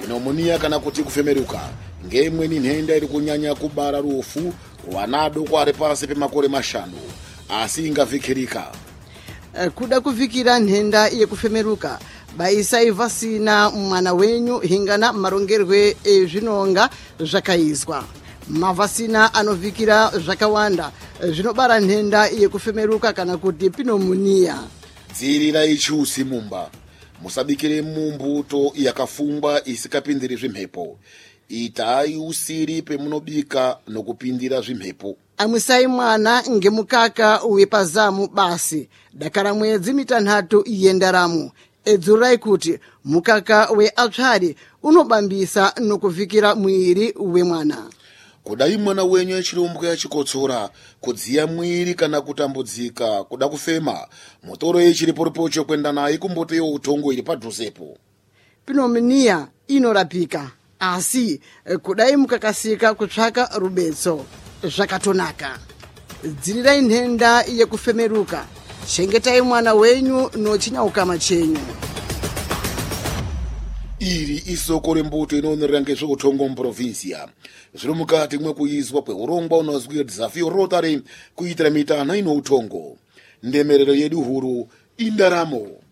pneumonia kana kuti kufemeruka ngeimweni nhenda iri kunyanya kubara rufu rwana adoko ari pasi pemakore 5 asi ingavhikirika. Kuda kuvikira nhenda yekufemeruka baisai vhasina mwana wenyu hingana marongerwe ezvinonga zvakaizwa. Mavhasina anovikira zvakawanda zvinobara nhenda yekufemeruka kana kuti pneumonia. Dzirirai chiusi mumba. Musabikire mumbuto yakafungwa isikapindiri zvimhepo. Itai usiri pemunobika nokupindira zvimhepo. Amwisai mwana ngemukaka wepazamu basi. Dakara mwedzi 3 yendaramo. Edzurai kuti mukaka weapsari unobambisa nokuvikira mwiri wemwana. Kudai mwana wenyu achirumbwa achikotsora, kudziya mwiri kana kutambudzika, kuda kufema, mutoro yechiripocho kwenda naye kumboteyo utongo iri padhuzepo. Pneumonia inorapika, asi kudai mukakasika kutsvaka rubetso zvakatonaka. Dzirirai nhenda yekufemeruka. Chengetai mwana wenyu nochinyauka chenyu. Iri isoko rembuto inoonera ngezveutongo muprovinsia. Zviri mukati mwekuizwa kweurongwa unozwi Desafio Rotary kuitira mitana ino utongo. Ndemerero yedu huru indaramo.